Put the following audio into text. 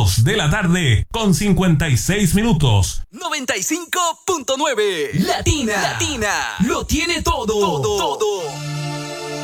2 de la tarde con 56 minutos. 95.9 Latina. Lo tiene todo.